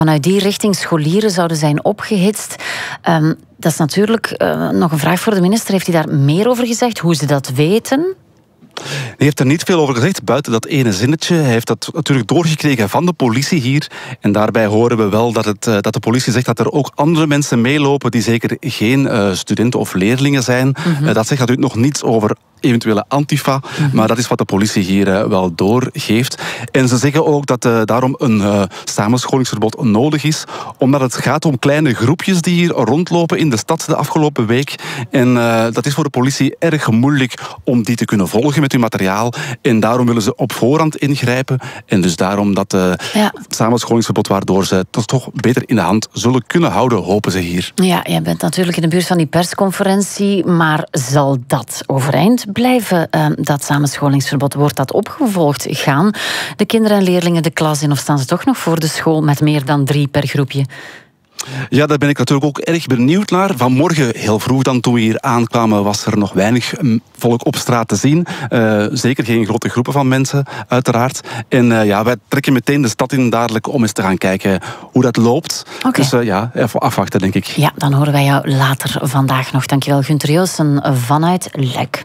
vanuit die richting scholieren zouden zijn opgehitst. Dat is natuurlijk nog een vraag voor de minister. Heeft hij daar meer over gezegd? Hoe ze dat weten? Hij heeft er niet veel over gezegd, buiten dat ene zinnetje. Hij heeft dat natuurlijk doorgekregen van de politie hier. En daarbij horen we wel dat de politie zegt dat er ook andere mensen meelopen die zeker geen studenten of leerlingen zijn. Dat zegt natuurlijk nog niets over eventuele Antifa, maar dat is wat de politie hier wel doorgeeft. En ze zeggen ook dat daarom een samenscholingsverbod nodig is, omdat het gaat om kleine groepjes die hier rondlopen in de stad de afgelopen week. En dat is voor de politie erg moeilijk om die te kunnen volgen met hun materiaal. En daarom willen ze op voorhand ingrijpen. En dus daarom dat samenscholingsverbod, waardoor ze het toch beter in de hand zullen kunnen houden, hopen ze hier. Ja, jij bent natuurlijk in de buurt van die persconferentie, maar zal dat overeind blijven, dat samenscholingsverbod? Wordt dat opgevolgd? Gaan de kinderen en leerlingen de klas in of staan ze toch nog voor de school met meer dan 3 per groepje? Ja, daar ben ik natuurlijk ook erg benieuwd naar. Vanmorgen, heel vroeg dan, toen we hier aankwamen, was er nog weinig volk op straat te zien. Zeker geen grote groepen van mensen, uiteraard. En wij trekken meteen de stad in dadelijk om eens te gaan kijken hoe dat loopt. Okay. Dus even afwachten, denk ik. Ja, dan horen wij jou later vandaag nog. Dankjewel, Gunther Joosten vanuit Luik.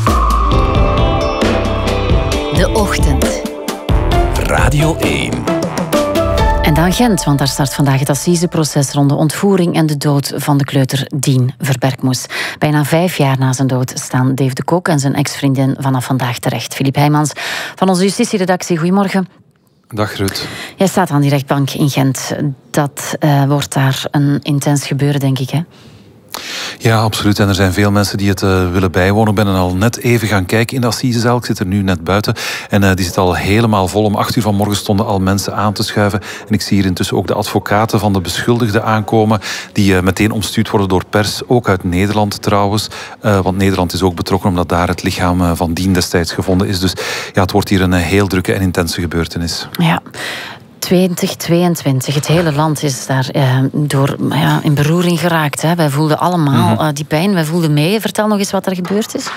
De Ochtend. Radio 1. En dan Gent, want daar start vandaag het assiseproces rond de ontvoering en de dood van de kleuter Dien Verberkmoes. Bijna 5 jaar na zijn dood staan Dave de Kok en zijn ex-vriendin vanaf vandaag terecht. Filip Heijmans van onze justitieredactie, goedemorgen. Dag Ruud. Jij staat aan die rechtbank in Gent. Dat wordt daar een intens gebeuren, denk ik, hè? Ja, absoluut. En er zijn veel mensen die het willen bijwonen. Ik ben al net even gaan kijken in de assisezaal. Ik zit er nu net buiten. En die zit al helemaal vol. Om 8 uur vanmorgen stonden al mensen aan te schuiven. En ik zie hier intussen ook de advocaten van de beschuldigden aankomen. Die meteen omstuurd worden door pers. Ook uit Nederland trouwens. Want Nederland is ook betrokken omdat daar het lichaam van Dien destijds gevonden is. Dus ja, het wordt hier een heel drukke en intense gebeurtenis. Ja. 2022. Het hele land is daar door in beroering geraakt. Hè. Wij voelden allemaal die pijn. Wij voelden mee. Vertel nog eens wat er gebeurd is.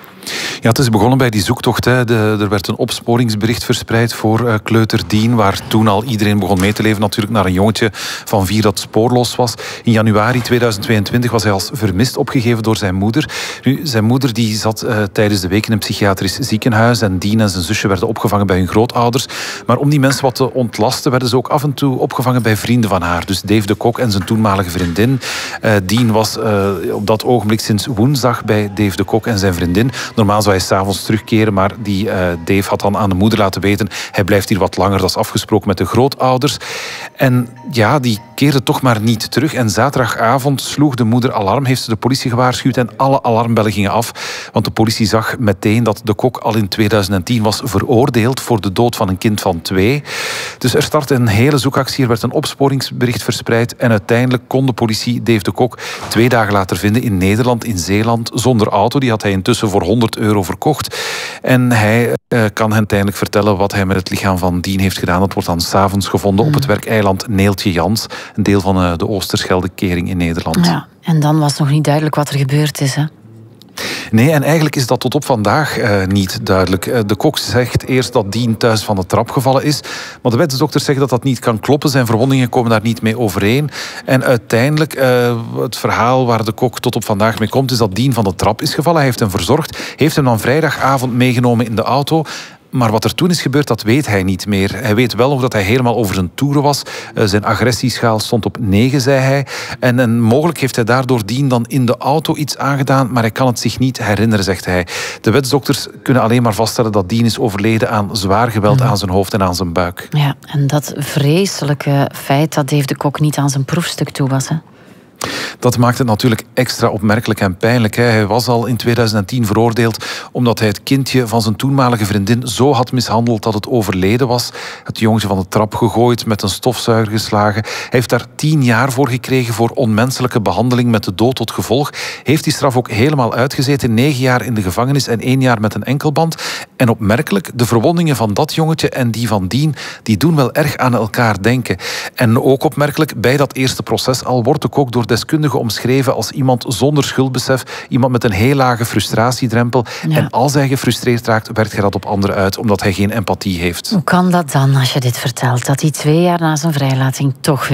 Ja, het is begonnen bij die zoektocht. Er werd een opsporingsbericht verspreid voor kleuter Dien, waar toen al iedereen begon mee te leven natuurlijk naar een jongetje van 4 dat spoorloos was. In januari 2022 was hij als vermist opgegeven door zijn moeder. Nu, zijn moeder die zat tijdens de week in een psychiatrisch ziekenhuis en Dien en zijn zusje werden opgevangen bij hun grootouders. Maar om die mensen wat te ontlasten werden ze ook af en toe opgevangen bij vrienden van haar. Dus Dave de Kok en zijn toenmalige vriendin. Dien was op dat ogenblik sinds woensdag bij Dave de Kok en zijn vriendin. Normaal zou hij 's avonds terugkeren, maar die Dave had dan aan de moeder laten weten, hij blijft hier wat langer, dat is afgesproken met de grootouders. En ja, die keerde toch maar niet terug. En zaterdagavond sloeg de moeder alarm, heeft ze de politie gewaarschuwd en alle alarmbellen gingen af. Want de politie zag meteen dat de Kok al in 2010 was veroordeeld voor de dood van een kind van 2. Dus er startte een hele zoekactie, er werd een opsporingsbericht verspreid en uiteindelijk kon de politie Dave de Kok 2 dagen later vinden in Nederland, in Zeeland, zonder auto. Die had hij intussen voor €100 verkocht. En hij kan hen uiteindelijk vertellen wat hij met het lichaam van Dien heeft gedaan. Dat wordt dan 's avonds gevonden op het werkeiland Neeltje Jans, een deel van de Oosterschelde-kering in Nederland. Ja, en dan was nog niet duidelijk wat er gebeurd is, hè? Nee, en eigenlijk is dat tot op vandaag niet duidelijk. De Kok zegt eerst dat Dien thuis van de trap gevallen is. Maar de wetsdokters zeggen dat dat niet kan kloppen. Zijn verwondingen komen daar niet mee overeen. En uiteindelijk, het verhaal waar de Kok tot op vandaag mee komt, is dat Dien van de trap is gevallen. Hij heeft hem verzorgd, heeft hem dan vrijdagavond meegenomen in de auto. Maar wat er toen is gebeurd, dat weet hij niet meer. Hij weet wel nog dat hij helemaal over zijn toeren was. Zijn agressieschaal stond op 9, zei hij. En mogelijk heeft hij daardoor Dien dan in de auto iets aangedaan, maar hij kan het zich niet herinneren, zegt hij. De wetsdokters kunnen alleen maar vaststellen dat Dien is overleden aan zwaar geweld aan zijn hoofd en aan zijn buik. Ja, en dat vreselijke feit dat Dave de Kok niet aan zijn proefstuk toe was, hè? Dat maakt het natuurlijk extra opmerkelijk en pijnlijk. Hij was al in 2010 veroordeeld omdat hij het kindje van zijn toenmalige vriendin zo had mishandeld dat het overleden was. Het jongetje van de trap gegooid, met een stofzuiger geslagen. Hij heeft daar 10 jaar voor gekregen voor onmenselijke behandeling met de dood tot gevolg. Heeft die straf ook helemaal uitgezeten. 9 jaar in de gevangenis en 1 jaar met een enkelband. En opmerkelijk, de verwondingen van dat jongetje en die van Dien, die doen wel erg aan elkaar denken. En ook opmerkelijk, bij dat eerste proces al wordt de Kok door deskundigen deskundigen omschreven als iemand zonder schuldbesef, iemand met een heel lage frustratiedrempel. Ja. En als hij gefrustreerd raakt, werkt hij dat op anderen uit, omdat hij geen empathie heeft. Hoe kan dat dan, als je dit vertelt, dat hij 2 jaar na zijn vrijlating toch weer